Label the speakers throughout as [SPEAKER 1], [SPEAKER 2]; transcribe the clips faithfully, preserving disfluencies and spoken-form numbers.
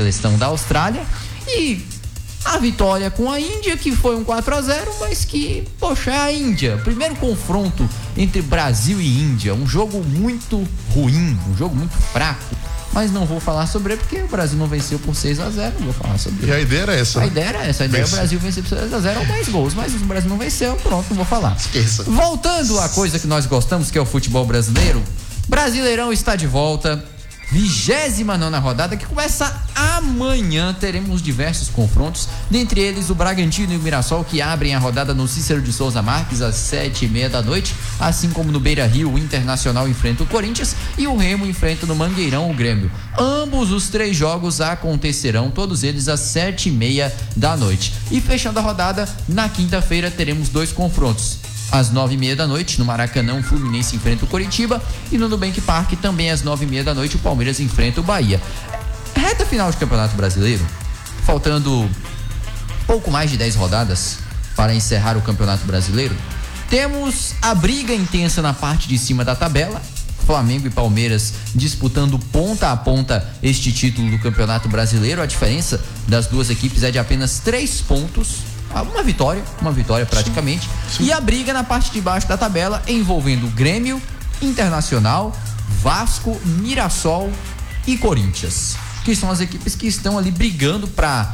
[SPEAKER 1] seleção da Austrália. E a vitória com a Índia, que foi um quatro a zero, mas que, poxa, é a Índia. Primeiro confronto entre Brasil e Índia. Um jogo muito ruim, um jogo muito fraco. Mas não vou falar sobre ele porque o Brasil não venceu por seis a zero, não vou falar sobre ele.
[SPEAKER 2] E a ideia era essa,
[SPEAKER 1] A
[SPEAKER 2] né?
[SPEAKER 1] ideia era essa, a ideia é o Brasil vencer por seis a zero ou mais gols, mas o Brasil não venceu, pronto, não vou falar.
[SPEAKER 2] Esqueça.
[SPEAKER 1] Voltando à coisa que nós gostamos, que é o futebol brasileiro, Brasileirão está de volta, vigésima nona rodada, que começa amanhã. Teremos diversos confrontos, dentre eles o Bragantino e o Mirassol, que abrem a rodada no Cícero de Souza Marques às sete e meia da noite, assim como no Beira-Rio o Internacional enfrenta o Corinthians e o Remo enfrenta no Mangueirão o Grêmio. Ambos os três jogos acontecerão, todos eles às sete e meia da noite. E fechando a rodada, na quinta-feira teremos dois confrontos. Às nove e meia da noite, no Maracanã, o Fluminense enfrenta o Coritiba, e no Nubank Park, também às nove e meia da noite, o Palmeiras enfrenta o Bahia. Reta final de Campeonato Brasileiro, faltando pouco mais de dez rodadas para encerrar o Campeonato Brasileiro, temos a briga intensa na parte de cima da tabela. Flamengo e Palmeiras disputando ponta a ponta este título do Campeonato Brasileiro. A diferença das duas equipes é de apenas três pontos. Uma vitória, uma vitória praticamente. Sim, sim. E a briga na parte de baixo da tabela envolvendo Grêmio, Internacional, Vasco, Mirassol e Corinthians, que são as equipes que estão ali brigando para,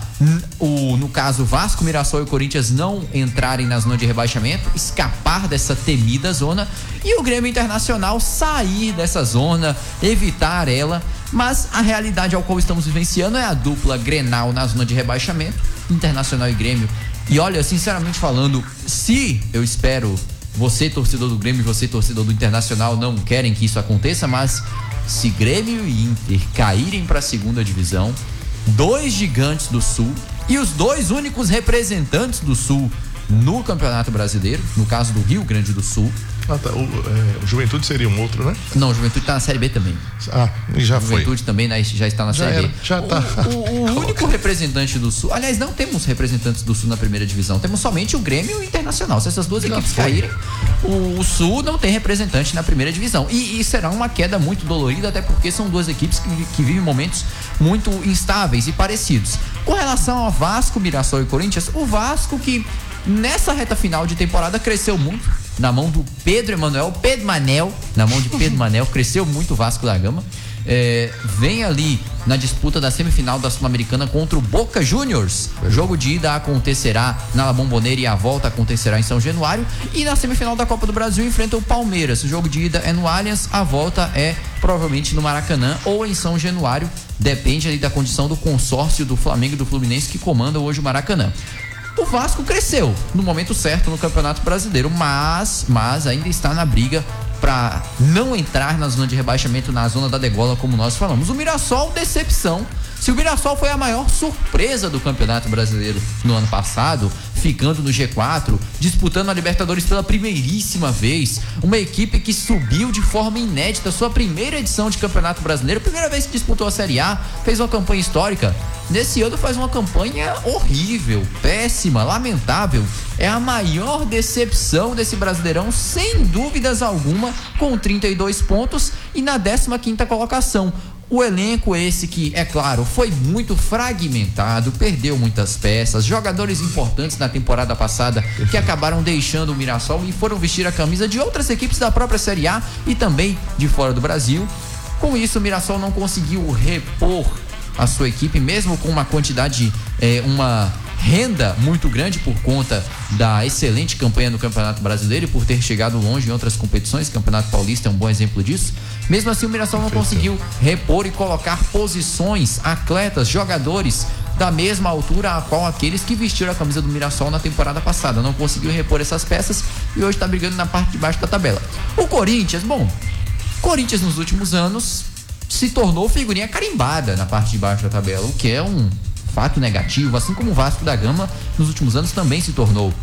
[SPEAKER 1] o, no caso, Vasco, Mirassol e Corinthians não entrarem na zona de rebaixamento, escapar dessa temida zona, e o Grêmio Internacional sair dessa zona, evitar ela. Mas a realidade ao qual estamos vivenciando é a dupla Grenal na zona de rebaixamento, Internacional e Grêmio. E olha, sinceramente falando, se eu espero, você torcedor do Grêmio e você torcedor do Internacional não querem que isso aconteça, mas se Grêmio e Inter caírem para a segunda divisão, dois gigantes do Sul e os dois únicos representantes do Sul no Campeonato Brasileiro, no caso do Rio Grande do Sul.
[SPEAKER 2] Ah, tá. O, é, o Juventude seria um outro, né?
[SPEAKER 1] Não, o Juventude está na Série B também.
[SPEAKER 2] Ah, já foi.
[SPEAKER 1] O Juventude também né, já está na
[SPEAKER 2] já
[SPEAKER 1] Série
[SPEAKER 2] era,
[SPEAKER 1] B.
[SPEAKER 2] Já tá.
[SPEAKER 1] O, o, o único representante do Sul, aliás, não temos representantes do Sul na primeira divisão, temos somente o Grêmio e o Internacional. Se essas duas já equipes foi. caírem, o, o Sul não tem representante na primeira divisão. E, e será uma queda muito dolorida, até porque são duas equipes que, que vivem momentos muito instáveis e parecidos. Com relação ao Vasco, Mirassol e Corinthians, o Vasco que nessa reta final de temporada cresceu muito na mão do Pedro Emanuel, Pedro Manel, na mão de Pedro Manel, cresceu muito o Vasco da Gama. É, vem ali na disputa da semifinal da Sul-Americana contra o Boca Juniors. O jogo de ida acontecerá na La Bombonera e a volta acontecerá em São Januário. E na semifinal da Copa do Brasil enfrenta o Palmeiras. O jogo de ida é no Allianz, a volta é provavelmente no Maracanã ou em São Januário. Depende ali da condição do consórcio do Flamengo e do Fluminense que comanda hoje o Maracanã. O Vasco cresceu no momento certo no Campeonato Brasileiro, mas, mas ainda está na briga para não entrar na zona de rebaixamento, na zona da degola, como nós falamos. O Mirassol, decepção. Se o Mirassol foi a maior surpresa do Campeonato Brasileiro no ano passado, ficando no G quatro, disputando a Libertadores pela primeiríssima vez, uma equipe que subiu de forma inédita, sua primeira edição de Campeonato Brasileiro, primeira vez que disputou a Série A, fez uma campanha histórica. Nesse ano faz uma campanha horrível, péssima, lamentável. É a maior decepção desse Brasileirão, sem dúvidas alguma, com trinta e dois pontos e na décima quinta colocação. O elenco esse que, é claro, foi muito fragmentado, perdeu muitas peças, jogadores importantes na temporada passada que acabaram deixando o Mirassol e foram vestir a camisa de outras equipes da própria Série A e também de fora do Brasil. Com isso, o Mirassol não conseguiu repor a sua equipe, mesmo com uma quantidade, é, uma renda muito grande por conta da excelente campanha no Campeonato Brasileiro e por ter chegado longe em outras competições. O Campeonato Paulista é um bom exemplo disso. Mesmo assim, o Mirassol não conseguiu repor e colocar posições, atletas, jogadores da mesma altura a qual aqueles que vestiram a camisa do Mirassol na temporada passada. Não conseguiu repor essas peças e hoje está brigando na parte de baixo da tabela. O Corinthians, bom, Corinthians nos últimos anos se tornou figurinha carimbada na parte de baixo da tabela, o que é um fato negativo, assim como o Vasco da Gama nos últimos anos também se tornou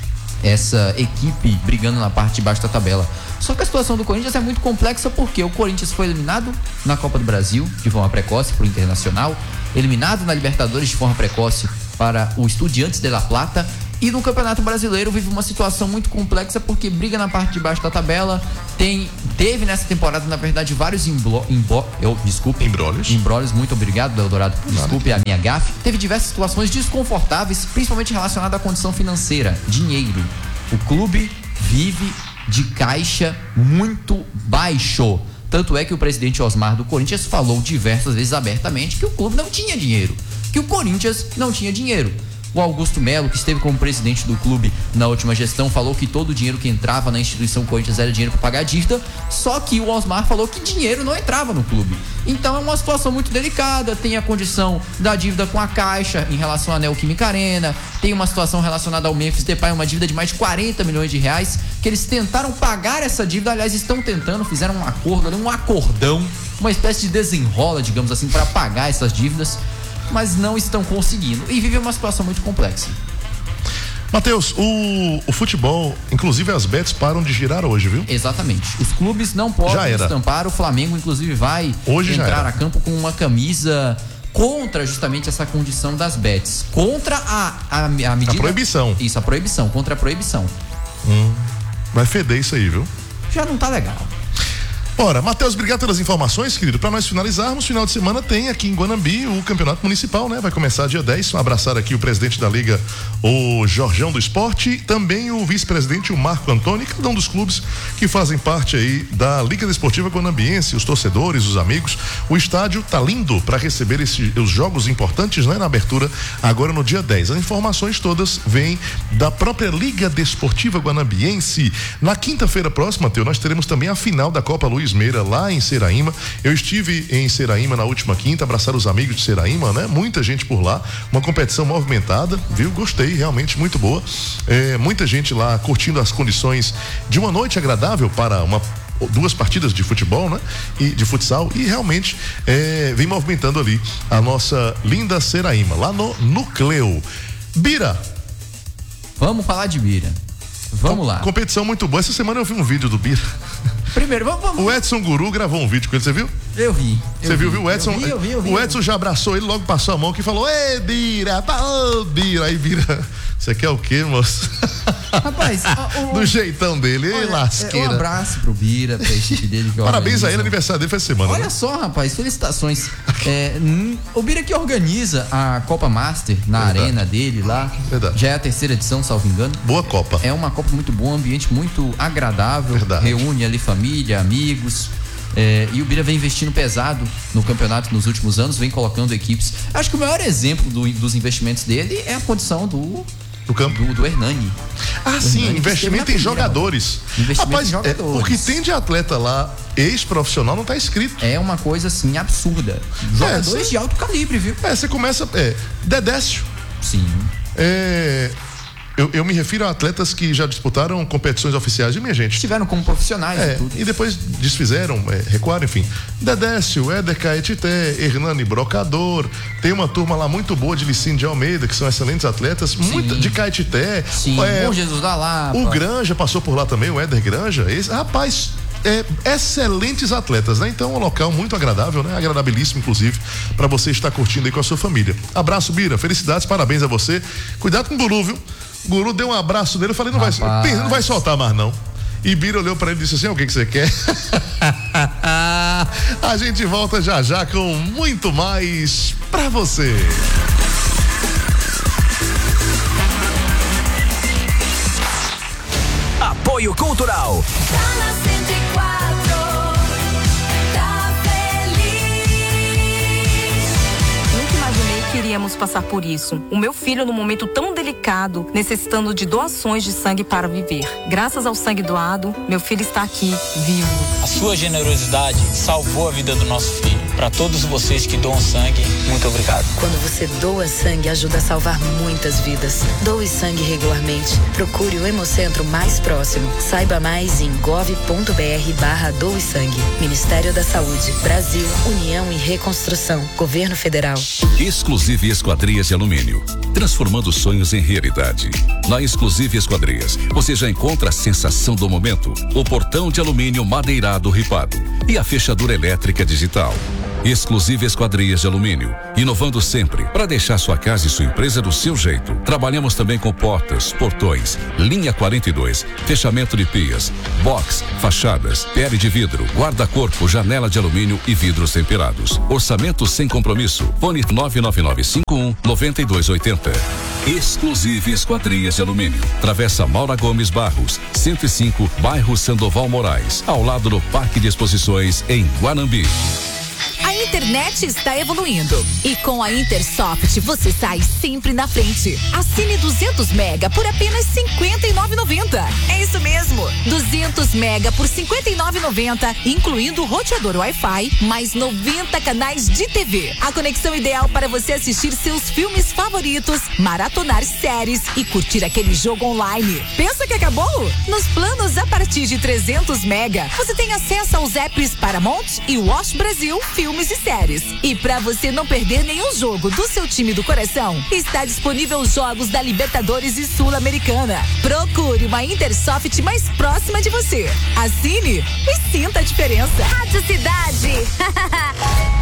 [SPEAKER 1] essa equipe brigando na parte de baixo da tabela. Só que a situação do Corinthians é muito complexa porque o Corinthians foi eliminado na Copa do Brasil de forma precoce para o Internacional, eliminado na Libertadores de forma precoce para o Estudiantes de La Plata, e no Campeonato Brasileiro vive uma situação muito complexa porque briga na parte de baixo da tabela, Tem, teve nessa temporada, na verdade, vários imblo, imbo, eu, desculpe,
[SPEAKER 2] Embrólios.
[SPEAKER 1] Embrólios, muito obrigado, Eldorado. Desculpe a minha gafe. Teve diversas situações desconfortáveis, principalmente relacionadas à condição financeira, dinheiro. O clube vive de caixa muito baixo. Tanto é que o presidente Osmar do Corinthians falou diversas vezes abertamente que o clube não tinha dinheiro, que o Corinthians não tinha dinheiro. O Augusto Melo, que esteve como presidente do clube na última gestão, falou que todo o dinheiro que entrava na instituição Corinthians era dinheiro para pagar a dívida, só que o Osmar falou que dinheiro não entrava no clube. Então é uma situação muito delicada, tem a condição da dívida com a Caixa em relação à Neoquímica Arena, tem uma situação relacionada ao Memphis Depay, uma dívida de mais de quarenta milhões de reais, que eles tentaram pagar essa dívida, aliás, estão tentando, fizeram um acordo, um acordão, uma espécie de desenrola, digamos assim, para pagar essas dívidas, mas não estão conseguindo e vive uma situação muito complexa.
[SPEAKER 2] Matheus, o, o futebol, inclusive as bets param de girar hoje, viu?
[SPEAKER 1] Exatamente. Os clubes não podem estampar, o Flamengo inclusive vai
[SPEAKER 2] hoje
[SPEAKER 1] entrar a campo com uma camisa contra justamente essa condição das bets, contra a, a, a medida...
[SPEAKER 2] A proibição.
[SPEAKER 1] Isso, a proibição, contra a proibição.
[SPEAKER 2] Hum, vai feder isso aí, viu?
[SPEAKER 1] Já não tá legal.
[SPEAKER 2] Ora, Matheus, obrigado pelas informações, querido. Para nós finalizarmos, final de semana tem aqui em Guanambi o campeonato municipal, né? Vai começar dia dez. Um abraçar aqui o presidente da Liga, o Jorjão do Esporte, também o vice-presidente, o Marco Antônio, cada um dos clubes que fazem parte aí da Liga Desportiva Guanambiense, os torcedores, os amigos. O estádio tá lindo para receber esse, os jogos importantes, né? Na abertura, agora no dia dez. As informações todas vêm da própria Liga Desportiva Guanambiense. Na quinta-feira próxima, Matheus, nós teremos também a final da Copa Luiz Meira lá em Seraíma. Eu estive em Seraíma na última quinta, abraçar os amigos de Seraíma, né? Muita gente por lá, uma competição movimentada, viu? Gostei, realmente muito boa. É, muita gente lá curtindo as condições de uma noite agradável para uma duas partidas de futebol, né? E de futsal, e realmente é, vem movimentando ali a nossa linda Seraíma, lá no Núcleo. Bira.
[SPEAKER 1] Vamos falar de Bira. Vamos
[SPEAKER 2] Com,
[SPEAKER 1] lá.
[SPEAKER 2] Competição muito boa. Essa semana eu vi um vídeo do Bira.
[SPEAKER 1] Primeiro, vamos, vamos.
[SPEAKER 2] O Edson Guru gravou um vídeo com ele, você viu?
[SPEAKER 1] Eu vi.
[SPEAKER 2] Você viu, viu? O Edson,
[SPEAKER 1] eu vi, eu vi, eu vi,
[SPEAKER 2] o Edson já abraçou ele, logo passou a mão que falou: Ei, Bira, tá, ô, Bira. Aí, Bira, você quer o quê, moço?
[SPEAKER 1] Rapaz, o, o,
[SPEAKER 2] do jeitão dele, ei, lasqueira.
[SPEAKER 1] Um abraço pro Bira, pra equipe dele. Que
[SPEAKER 2] Parabéns
[SPEAKER 1] organiza.
[SPEAKER 2] a ele, aniversário dele foi semana.
[SPEAKER 1] Olha
[SPEAKER 2] né?
[SPEAKER 1] só, rapaz, felicitações. É, o Bira que organiza a Copa Master na Verdade. arena dele lá.
[SPEAKER 2] Verdade.
[SPEAKER 1] Já é a terceira edição, salvo engano.
[SPEAKER 2] Boa Copa.
[SPEAKER 1] É uma Copa muito boa, um ambiente muito agradável.
[SPEAKER 2] Verdade.
[SPEAKER 1] Reúne ali família, amigos. É, e o Bira vem investindo pesado no campeonato nos últimos anos, vem colocando equipes. Acho que o maior exemplo do, dos investimentos dele é a condição do
[SPEAKER 2] do campo
[SPEAKER 1] do, do Hernani.
[SPEAKER 2] Ah,
[SPEAKER 1] o
[SPEAKER 2] sim,
[SPEAKER 1] Hernani
[SPEAKER 2] investimento em jogadores.
[SPEAKER 1] Investimento
[SPEAKER 2] Rapaz,
[SPEAKER 1] em jogadores.
[SPEAKER 2] É, o que tem de atleta lá, ex-profissional, não tá escrito.
[SPEAKER 1] É uma coisa assim absurda. Jogadores é, cê, de alto calibre, viu?
[SPEAKER 2] É, você começa. É, Dedécio.
[SPEAKER 1] Sim.
[SPEAKER 2] É. Eu, eu me refiro a atletas que já disputaram competições oficiais, e minha gente.
[SPEAKER 1] Estiveram como profissionais
[SPEAKER 2] é,
[SPEAKER 1] e tudo.
[SPEAKER 2] E depois desfizeram, é, recuaram, enfim. Dedécio, Éder Caetité, Hernani Brocador. Tem uma turma lá muito boa de Licínio de Almeida, que são excelentes atletas. Sim. Muita, de Caetité.
[SPEAKER 1] Sim, é, Bom Jesus da Lapa.
[SPEAKER 2] O Granja passou por lá também, o Éder Granja. Esse, rapaz. É, excelentes atletas, né? Então é um local muito agradável, né? Agradabilíssimo, inclusive, para você estar curtindo aí com a sua família. Abraço, Bira, felicidades, parabéns a você. Cuidado com o Guru, viu? O Guru deu um abraço nele, eu falei, não vai, não vai soltar mais não. E Bira olhou para ele e disse assim: o que que você quer? A gente volta já já com muito mais pra você.
[SPEAKER 3] Apoio Cultural.
[SPEAKER 4] Iríamos passar por isso. O meu filho, num momento tão delicado, necessitando de doações de sangue para viver. Graças ao sangue doado, meu filho está aqui, vivo.
[SPEAKER 5] A sua generosidade salvou a vida do nosso filho. Para todos vocês que doam sangue, muito obrigado.
[SPEAKER 6] Quando você doa sangue, ajuda a salvar muitas vidas. Doe sangue regularmente. Procure o Hemocentro mais próximo. Saiba mais em gov.br barra doe sangue. Ministério da Saúde, Brasil, União e Reconstrução. Governo Federal.
[SPEAKER 7] Exclusive Esquadrias de Alumínio, transformando sonhos em realidade. Na Exclusive Esquadrias, você já encontra a sensação do momento, o portão de alumínio madeirado ripado e a fechadura elétrica digital. Exclusiva Esquadrias de Alumínio. Inovando sempre para deixar sua casa e sua empresa do seu jeito. Trabalhamos também com portas, portões, linha quarenta e dois, fechamento de pias, box, fachadas, pele de vidro, guarda-corpo, janela de alumínio e vidros temperados. Orçamento sem compromisso. Fone nove nove nove cinco um nove dois oito zero. Exclusiva Esquadrias de Alumínio. Travessa Maura Gomes Barros, cento e cinco, bairro Sandoval Moraes, ao lado do Parque de Exposições em Guanambi.
[SPEAKER 3] A internet está evoluindo e com a Intersoft você sai sempre na frente. Assine duzentos mega por apenas cinquenta e nove reais e noventa centavos. É isso mesmo, duzentos mega por cinquenta e nove reais e noventa centavos, incluindo o roteador Wi-Fi, mais noventa canais de T V. A conexão ideal para você assistir seus filmes favoritos, maratonar séries e curtir aquele jogo online. Pensa que acabou? Nos planos a partir de trezentos mega, você tem acesso aos apps Paramount e Watch Brasil, filmes e séries. E para você não perder nenhum jogo do seu time do coração, está disponível os jogos da Libertadores e Sul-Americana. Procure uma Intersoft mais próxima de você. Assine e sinta a diferença.
[SPEAKER 8] Rádio Cidade.